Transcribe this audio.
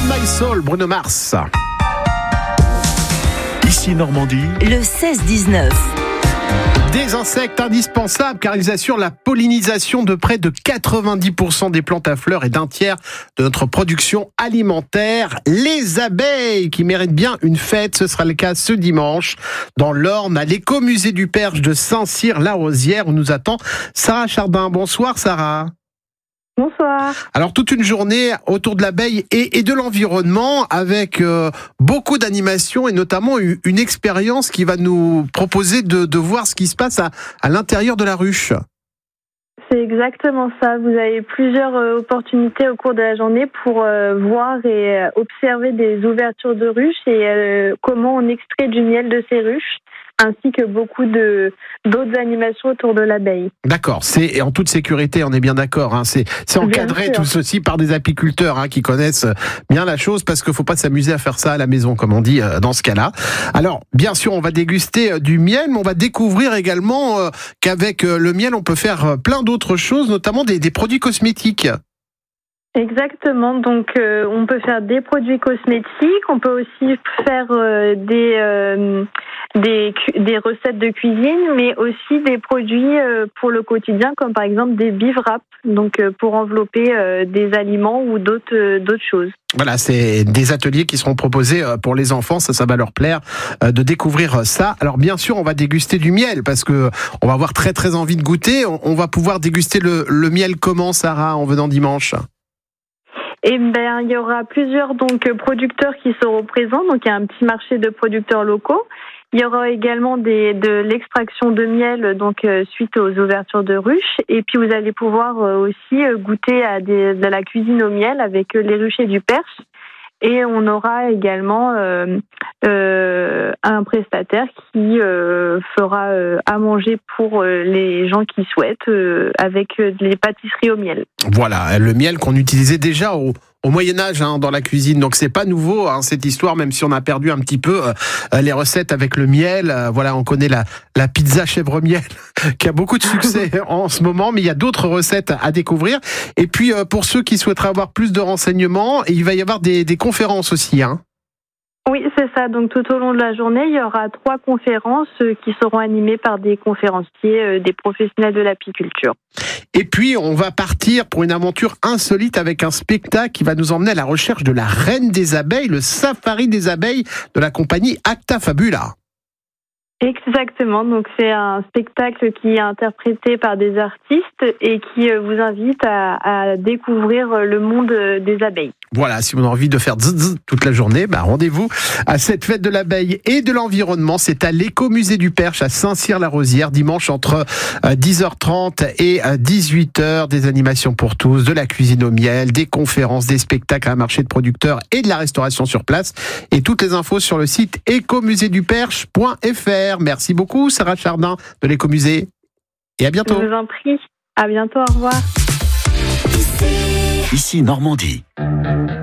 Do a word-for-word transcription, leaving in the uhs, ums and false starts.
My Soul, Bruno Mars. Ici Normandie, le seize dix-neuf. Des insectes indispensables car ils assurent la pollinisation de près de quatre-vingt-dix pour cent des plantes à fleurs et d'un tiers de notre production alimentaire. Les abeilles qui méritent bien une fête, ce sera le cas ce dimanche dans l'Orne à l'écomusée du Perche de Saint-Cyr-la-Rosière où nous attend Sarah Chardin. Bonsoir Sarah. Bonsoir. Alors toute une journée autour de l'abeille et, et de l'environnement avec euh, beaucoup d'animations et notamment une, une expérience qui va nous proposer de, de voir ce qui se passe à, à l'intérieur de la ruche. C'est exactement ça. Vous avez plusieurs euh, opportunités au cours de la journée pour euh, voir et euh, observer des ouvertures de ruches et euh, comment on extrait du miel de ces ruches, ainsi que beaucoup de d'autres animations autour de l'abeille. D'accord, c'est en toute sécurité, on est bien d'accord. Hein. C'est, c'est encadré tout ceci par des apiculteurs hein, qui connaissent bien la chose parce qu'il ne faut pas s'amuser à faire ça à la maison, comme on dit euh, dans ce cas-là. Alors, bien sûr, on va déguster euh, du miel, mais on va découvrir également euh, qu'avec euh, le miel, on peut faire euh, plein d'autres choses, notamment des, des produits cosmétiques. Exactement, donc euh, on peut faire des produits cosmétiques, on peut aussi faire euh, des, euh, des des recettes de cuisine, mais aussi des produits euh, pour le quotidien, comme par exemple des bivraps, donc euh, pour envelopper euh, des aliments ou d'autres euh, d'autres choses. Voilà, c'est des ateliers qui seront proposés pour les enfants, ça, ça va leur plaire de découvrir ça. Alors bien sûr, on va déguster du miel parce que on va avoir très très envie de goûter. On va pouvoir déguster le, le miel comment, Sarah, en venant dimanche ? Eh ben, il y aura plusieurs donc producteurs qui seront présents. Donc, il y a un petit marché de producteurs locaux. Il y aura également des, de l'extraction de miel, donc euh, suite aux ouvertures de ruches. Et puis, vous allez pouvoir euh, aussi euh, goûter à des, de la cuisine au miel avec euh, les ruchers du Perche. Et on aura également euh, euh, un prestataire qui euh, fera euh, à manger pour euh, les gens qui souhaitent euh, avec euh, les pâtisseries au miel. Voilà, le miel qu'on utilisait déjà au, au Moyen-Âge hein, dans la cuisine. Donc c'est pas nouveau hein, cette histoire, même si on a perdu un petit peu euh, les recettes avec le miel. Euh, voilà, on connaît la, la pizza chèvre miel qui a beaucoup de succès en ce moment, mais il y a d'autres recettes à découvrir. Et puis euh, pour ceux qui souhaiteraient avoir plus de renseignements, il va y avoir des, des conférences aussi. Hein. Oui, c'est ça. Donc, tout au long de la journée, il y aura trois conférences qui seront animées par des conférenciers, des professionnels de l'apiculture. Et puis, on va partir pour une aventure insolite avec un spectacle qui va nous emmener à la recherche de la reine des abeilles, le safari des abeilles de la compagnie Acta Fabula. Exactement, donc c'est un spectacle qui est interprété par des artistes et qui vous invite à, à découvrir le monde des abeilles. Voilà, si vous avez envie de faire zzz, zzz toute la journée, bah rendez-vous à cette fête de l'abeille et de l'environnement. C'est à l'écomusée du Perche à Saint-Cyr-la-Rosière, dimanche entre dix heures trente et dix-huit heures. Des animations pour tous, de la cuisine au miel, des conférences, des spectacles à un marché de producteurs et de la restauration sur place. Et toutes les infos sur le site écomusée du perche point f r. Merci beaucoup, Sarah Chardin de l'écomusée. Et à bientôt. Je vous en prie. À bientôt, au revoir. Ici Normandie.